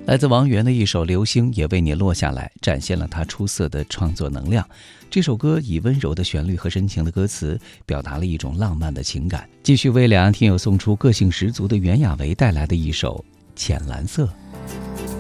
来自王源的一首《流星也为你落下来》，展现了他出色的创作能量。这首歌以温柔的旋律和深情的歌词，表达了一种浪漫的情感。继续为两岸听友送出个性十足的袁娅维带来的一首《浅蓝色》。